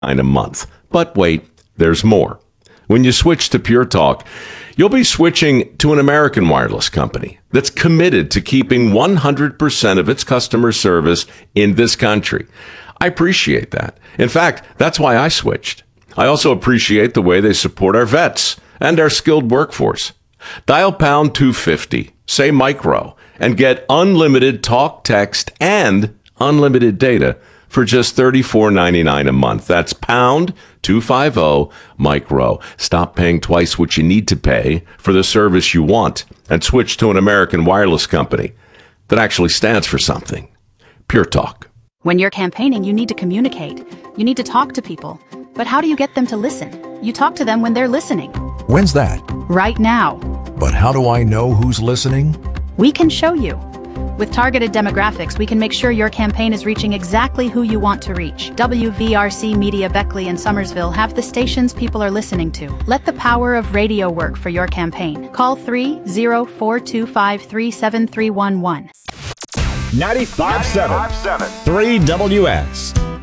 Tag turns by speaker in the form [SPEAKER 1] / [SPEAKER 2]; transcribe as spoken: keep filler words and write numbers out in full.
[SPEAKER 1] a month. But wait, there's more. When you switch to Pure Talk, you'll be switching to an American wireless company that's committed to keeping one hundred percent of its customer service in this country. I appreciate that. In fact, that's why I switched. I also appreciate the way they support our vets and our skilled workforce. Dial pound two fifty, say micro, and get unlimited talk, text, and unlimited data for just thirty-four ninety-nine a month. That's pound two fifty micro. Stop paying twice what you need to pay for the service you want and switch to an American wireless company that actually stands for something. Pure Talk.
[SPEAKER 2] When you're campaigning, you need to communicate. You need to talk to people. But how do you get them to listen? You talk to them when they're listening.
[SPEAKER 3] When's that?
[SPEAKER 2] Right now.
[SPEAKER 3] But how do I know who's listening?
[SPEAKER 2] We can show you. With targeted demographics, we can make sure your campaign is reaching exactly who you want to reach. W V R C Media Beckley and Somersville have the stations people are listening to. Let the power of radio work for your campaign. Call three oh four two five three seven three one one.
[SPEAKER 4] ninety-five point seven, three W S.